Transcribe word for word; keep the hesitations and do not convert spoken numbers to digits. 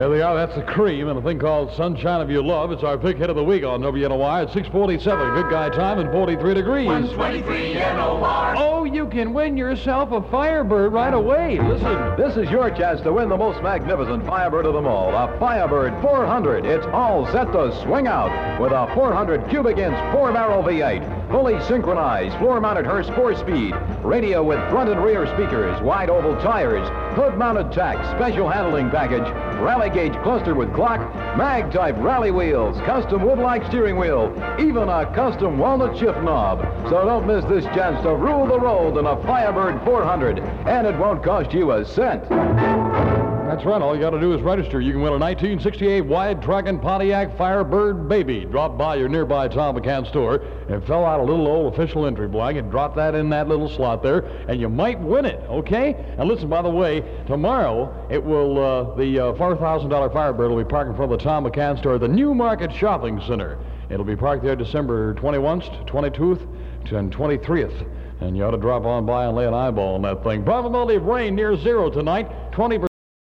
There they are. That's the Cream and a thing called Sunshine of Your Love. It's our pick hit of the week on W N O R at six forty-seven. Good guy time and forty-three degrees. one twenty-three N O R. Oh, you can win yourself a Firebird right away. Listen. This is your chance to win the most magnificent Firebird of them all, a Firebird four hundred. It's all set to swing out with a four hundred cubic inch four-barrel V eight. Fully synchronized, floor-mounted Hurst four-speed, radio with front and rear speakers, wide oval tires, hood-mounted tacks, special handling package, rally gauge cluster with clock, mag-type rally wheels, custom wood-like steering wheel, even a custom walnut shift knob. So don't miss this chance to rule the road in a Firebird four hundred, and it won't cost you a cent. That's right. All you got to do is register. You can win a nineteen sixty-eight wide-tracking Pontiac Firebird Baby. Drop by your nearby Tom McCann store and fill out a little old official entry blank and drop that in that little slot there, and you might win it, okay? And listen, by the way, tomorrow it will, uh, the uh, four thousand dollar Firebird will be parked in front of the Tom McCann store at the New Market Shopping Center. It'll be parked there December twenty-first, twenty-second, and twenty-third. And you ought to drop on by and lay an eyeball on that thing. Probability of rain near zero tonight, twenty percent.